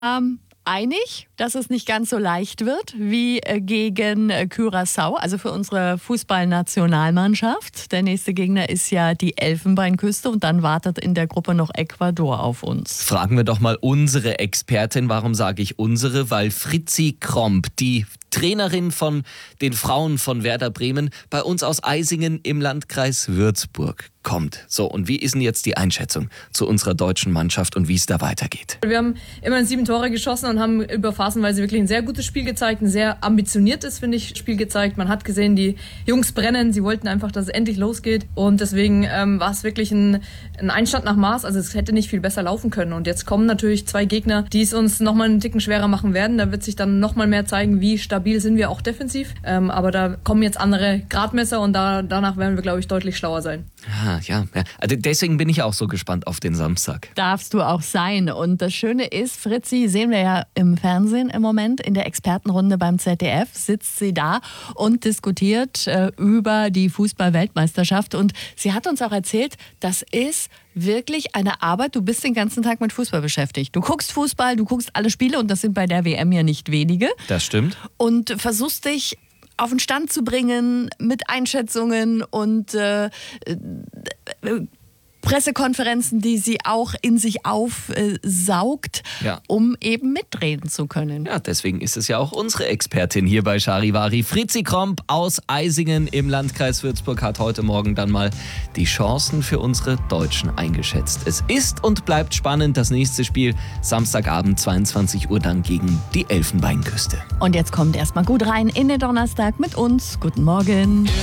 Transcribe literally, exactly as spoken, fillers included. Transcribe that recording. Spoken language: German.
Ähm, einig, dass es nicht ganz so leicht wird wie äh, gegen äh, Curaçao, also für unsere Fußballnationalmannschaft. Der nächste Gegner ist ja die Elfenbeinküste und dann wartet in der Gruppe noch Ecuador auf uns. Fragen wir doch mal unsere Expertin. Warum sage ich unsere? Weil Fritzi Kromp, die Trainerin von den Frauen von Werder Bremen, bei uns aus Eisingen im Landkreis Würzburg kommt. So, und wie ist denn jetzt die Einschätzung zu unserer deutschen Mannschaft und wie es da weitergeht? Wir haben immerhin sieben Tore geschossen und haben über phasenweise wirklich ein sehr gutes Spiel gezeigt, ein sehr ambitioniertes, finde ich, Spiel gezeigt. Man hat gesehen, die Jungs brennen, sie wollten einfach, dass es endlich losgeht und deswegen ähm, war es wirklich ein, ein Einstand nach Maß, also es hätte nicht viel besser laufen können und jetzt kommen natürlich zwei Gegner, die es uns nochmal einen Ticken schwerer machen werden. Da wird sich dann nochmal mehr zeigen, wie stabil sind wir auch defensiv, ähm, aber da kommen jetzt andere Gradmesser und da, danach werden wir, glaube ich, deutlich schlauer sein. Ah, ja, ja, also deswegen bin ich auch so gespannt auf den Samstag. Darfst du auch sein. Und das Schöne ist, Fritzi sehen wir ja im Fernsehen im Moment, in der Expertenrunde beim Z D F sitzt sie da und diskutiert äh, über die Fußball-Weltmeisterschaft. Und sie hat uns auch erzählt, das ist wirklich eine Arbeit. Du bist den ganzen Tag mit Fußball beschäftigt. Du guckst Fußball, du guckst alle Spiele und das sind bei der W M ja nicht wenige. Das stimmt. Und versuchst dich auf den Stand zu bringen mit Einschätzungen und äh, äh, Pressekonferenzen, die sie auch in sich aufsaugt, äh, ja. um eben mitreden zu können. Ja, deswegen ist es ja auch unsere Expertin hier bei Charivari. Fritzi Kromp aus Eisingen im Landkreis Würzburg hat heute Morgen dann mal die Chancen für unsere Deutschen eingeschätzt. Es ist und bleibt spannend. Das nächste Spiel Samstagabend zweiundzwanzig Uhr dann gegen die Elfenbeinküste. Und jetzt kommt erstmal gut rein in den Donnerstag mit uns. Guten Morgen.